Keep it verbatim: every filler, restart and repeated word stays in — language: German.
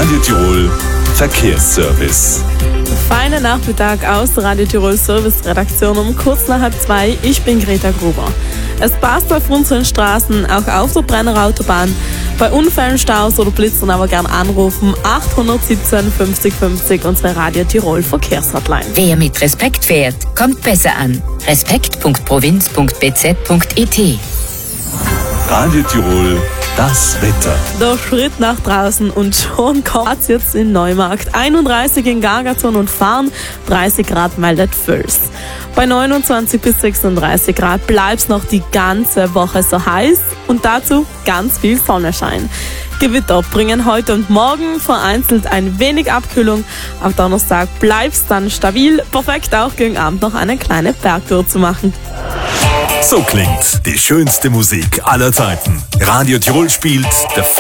Radio Tirol Verkehrsservice. Feiner Nachmittag aus der Radio Tirol Service Redaktion um kurz nach halb zwei. Ich bin Greta Gruber. Es passt auf unseren Straßen, auch auf der Brenner Autobahn. Bei Unfällen, Staus oder Blitzern aber gern anrufen. acht siebzehn fünfzig fünfzig, unsere Radio Tirol Verkehrshotline. Wer mit Respekt fährt, kommt besser an. respekt punkt provinz punkt b z punkt e t. Radio Tirol, das Wetter. Der Schritt nach draußen und schon kommt's jetzt in Neumarkt. einunddreißig in Gargaton und Farn, dreißig Grad meldet Völs. Bei neunundzwanzig bis sechsunddreißig Grad bleibt's noch die ganze Woche so heiß und dazu ganz viel Sonnenschein. Gewitter bringen heute und morgen vereinzelt ein wenig Abkühlung. Am Donnerstag bleibt's dann stabil. Perfekt auch gegen Abend noch eine kleine Bergtour zu machen. So klingt die schönste Musik aller Zeiten. Radio Tirol spielt The